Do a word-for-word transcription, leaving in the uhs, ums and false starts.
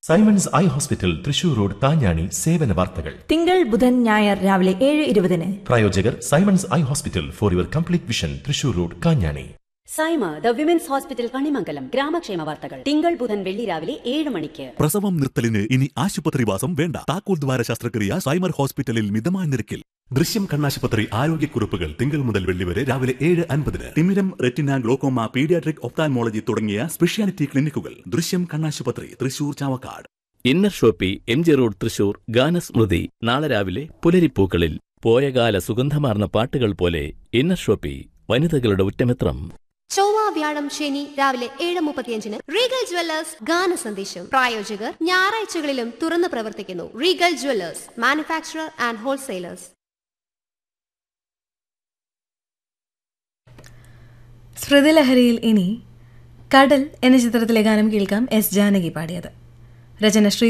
Symons eye hospital Thrissur road താഞ്ഞാണി സേവന വാർത്തകൾ തിങ്കൾ ബുധൻ ഞായർ രാവിലെ ഏഴ് ഇരുപതിന്. പ്രായോജകർ Symons eye hospital for your complete vision Thrissur road Kanjani. Saima the women's hospital Kanimangalam ഗ്രാമക്ഷേമ വാർത്തകൾ തിങ്കൾ ബുധൻ വെള്ളി രാവിലെ ഏഴ് മണിക്ക്. പ്രസവം നിർത്തലിന് ഇനി ആശുപത്രിവാസം വേണ്ട. താക്കോൽ ദ്വാര ശസ്ത്രക്രിയ സൈമർ ഹോസ്പിറ്റലിൽ മിതമായ നിരക്കിൽ. ദൃശ്യം കണ്ണാശുപത്രി ആരോഗ്യക്കുറിപ്പുകൾ തിങ്കൾ മുതൽ വെള്ളി വരെ രാവിലെ ഏഴ് അൻപതിന്. തിമിരം, റെറ്റിന, ഗ്ലോക്കോമ, പീഡിയാട്രിക്, ഒപ്താൽമോളജി തുടങ്ങിയ സ്പെഷ്യാലിറ്റി ക്ലിനിക്കുകൾ. ദൃശ്യം കണ്ണാശുപത്രി, Thrissur Chavakkad. Inner Shopee, M G road, Thrissur. ഗാനസ്മൃതി നാളെ രാവിലെ പുലരിപ്പൂക്കളിൽ. പോയകാല സുഗന്ധമാർന്ന പാട്ടുകൾ പോലെ ഇന്നർ ഷോപ്പി, വനിതകളുടെ ഉറ്റമിത്രം. ചൊവ്വ, വ്യാഴം, ശനി രാവിലെ ഏഴ് മുപ്പത്തിയഞ്ചിന് റീഗൽ ജ്വല്ലേഴ്സ് ഗാന സന്ദേശം. പ്രായോജകർ ഞായറാഴ്ചകളിലും തുറന്നു പ്രവർത്തിക്കുന്നു. Regal Jewellers, manufacturer and wholesalers. സ്മൃതിലഹരിയിൽ ഇനി കടൽ എന്ന ചിത്രത്തിലെ ഗാനം കേൾക്കാം. എസ് ജാനകി പാടിയത്. രചന ശ്രീ